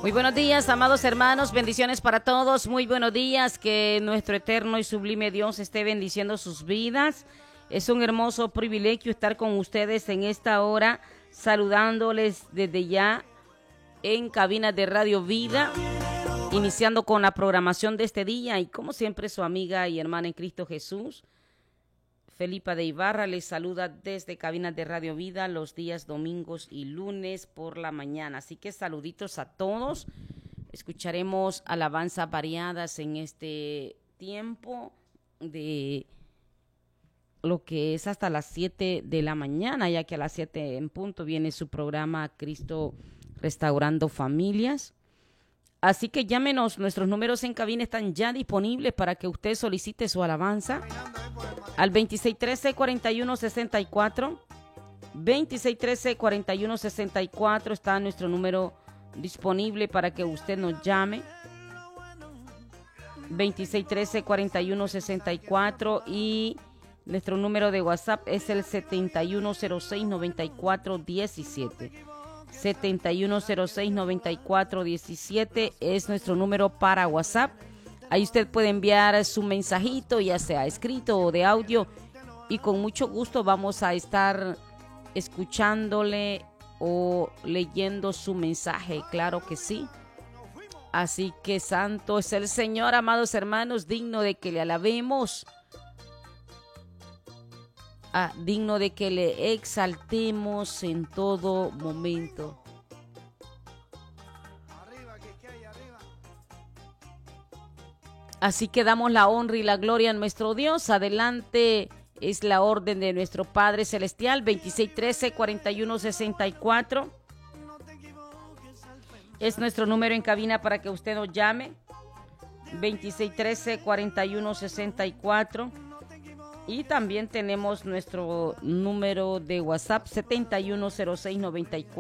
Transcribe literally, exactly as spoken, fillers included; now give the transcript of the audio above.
Muy buenos días, amados hermanos, bendiciones para todos, muy buenos días, que nuestro eterno y sublime Dios esté bendiciendo sus vidas. Es un hermoso privilegio estar con ustedes en esta hora, saludándoles desde ya en cabina de Radio Vida, iniciando con la programación de este día y como siempre su amiga y hermana en Cristo Jesús, Felipa de Ibarra, les saluda desde cabinas de Radio Vida los días domingos y lunes por la mañana. Así que saluditos a todos. Escucharemos alabanzas variadas en este tiempo de lo que es hasta las siete de la mañana, ya que a las siete en punto viene su programa Cristo Restaurando Familias. Así que llámenos, nuestros números en cabina están ya disponibles para que usted solicite su alabanza al veintiséis trece, cuarenta y uno sesenta y cuatro. veintiséis trece, cuarenta y uno sesenta y cuatro está nuestro número disponible para que usted nos llame. veintiséis trece, cuarenta y uno sesenta y cuatro y nuestro número de WhatsApp es el setenta y uno cero seis, noventa y cuatro diecisiete. setenta y uno cero seis, noventa y cuatro diecisiete es nuestro número para WhatsApp. Ahí usted puede enviar su mensajito, ya sea escrito o de audio, y con mucho gusto vamos a estar escuchándole o leyendo su mensaje, claro que sí. Así que santo es el Señor, amados hermanos, digno de que le alabemos, ah, digno de que le exaltemos en todo momento. Así que damos la honra y la gloria a nuestro Dios. Adelante es la orden de nuestro Padre Celestial, veintiséis trece, cuarenta y uno sesenta y cuatro. Es nuestro número en cabina para que usted nos llame, veintiséis trece, cuarenta y uno sesenta y cuatro. Y también tenemos nuestro número de WhatsApp, setenta y uno cero seis, noventa y cuatro.